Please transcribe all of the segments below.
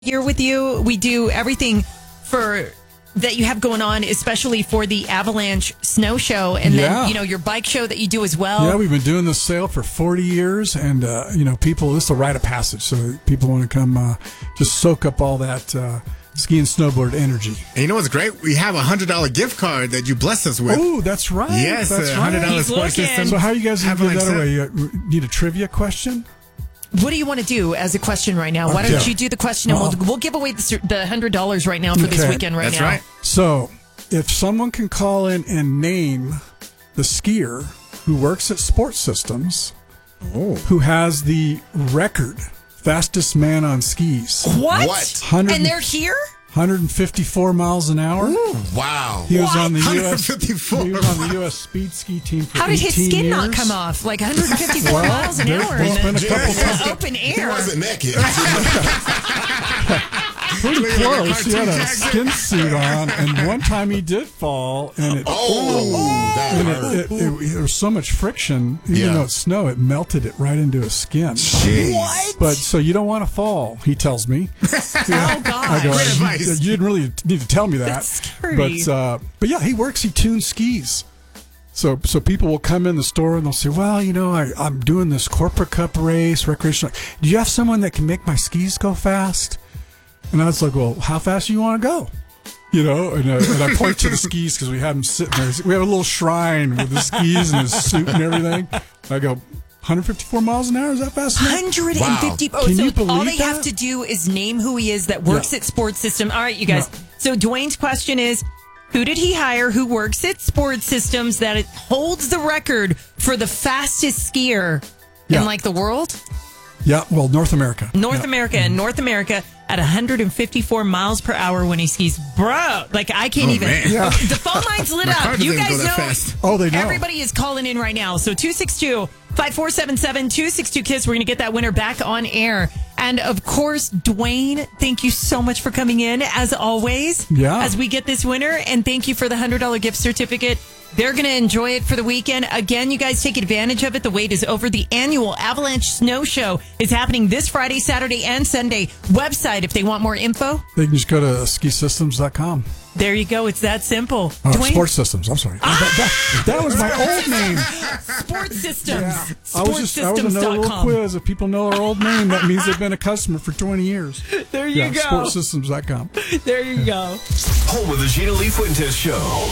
Here with you, we do everything for that you have going on, especially for the Avalanche Snow Show, and then your bike show that you do as well. Yeah, we've been doing this sale for 40 years, and people, this is a rite of passage. So people want to come just soak up all that ski and snowboard energy. And you know what's great? We have a $100 gift card that you blessed us with. Oh, that's right. Yes, that's $100 sports system. So how are you guys going to give that away? You need a trivia question? What do you want to do as a question right now? Why don't you do the question, and we'll give away the $100 right now for this weekend right now. That's right. So if someone can call in and name the skier who works at Sports Systems, who has the record fastest man on skis. What? And they're here? 154 miles an hour. Ooh, wow. He was on the 154. He was on the U.S. speed ski team for 18 years. How did his skin not come off? Like 154 miles an hour in the open air. He wasn't naked. Pretty close. He had a skin suit on, and one time he did fall, and it there was so much friction, even though it's snow, it melted it right into his skin. Jeez. What? But so you don't want to fall, he tells me. Oh, God. I go, Great advice. You didn't really need to tell me that. That's scary. But yeah, he tunes skis. So people will come in the store and they'll say, well, I'm doing this corporate cup race, recreational. Do you have someone that can make my skis go fast? And I was like, well, how fast do you want to go? And I point to the skis because we have him sitting there. We have a little shrine with the skis and his suit and everything. I go, 154 miles an hour? Is that fast enough? 150. Wow. Can you believe all they that? have to do is name who he is that works at Sports System. All right, you guys. So Dwayne's question is, who did he hire who works at Sports Systems that it holds the record for the fastest skier in the world? Yeah, well, North America. North America at 154 miles per hour when he skis. Bro, I can't even. The phone line's lit up. You guys know. Oh, they know. Everybody is calling in right now. So 262-5477-262-KISS. We're going to get that winner back on air. And of course, Dwayne, thank you so much for coming in, as always. Yeah. As we get this winner. And thank you for the $100 gift certificate. They're going to enjoy it for the weekend. Again, you guys take advantage of it. The wait is over. The annual Avalanche Snow Show is happening this Friday, Saturday, and Sunday. Website, if they want more info, they can just go to skisystems.com. There you go. It's that simple. Sports Systems. I'm sorry. That was my old name. Sports Systems. Yeah. I was another little quiz. If people know our old name, that means they've been a customer for 20 years. There you go. Sportsystems.com. There you go. Home of the Gina Lee Fuentes Show.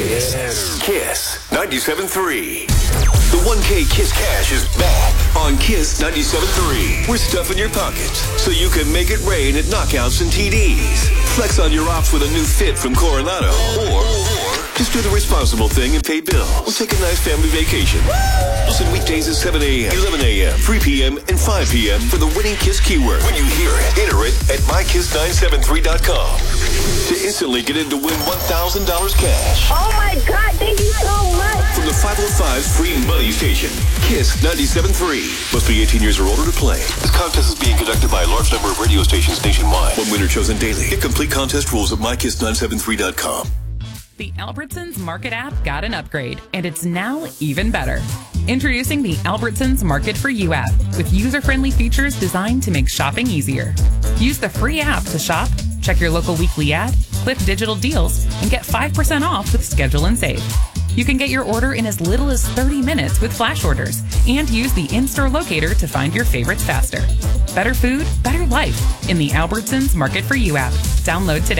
Kiss 97.3. The 1K Kiss Cash is back on Kiss 97.3. We're stuffing your pockets so you can make it rain at knockouts and TDs. Flex on your ops with a new fit from Coronado. Or just do the responsible thing and pay bills. We'll take a nice family vacation. Listen weekdays at 7 a.m., 11 a.m., 3 p.m., and 5 p.m. for the winning KISS keyword. When you hear it, enter it at mykiss973.com to instantly get in to win $1,000 cash. Oh, my God. Thank you so much. From the 505's free money station, KISS 97.3. Must be 18 years or older to play. This contest is being conducted by a large number of radio stations nationwide. One winner chosen daily. Get complete contest rules at mykiss973.com. The Albertsons Market app got an upgrade, and it's now even better. Introducing the Albertsons Market for You app with user-friendly features designed to make shopping easier. Use the free app to shop, check your local weekly ad, click digital deals, and get 5% off with Schedule and Save. You can get your order in as little as 30 minutes with flash orders and use the in-store locator to find your favorites faster. Better food, better life in the Albertsons Market for You app. Download today.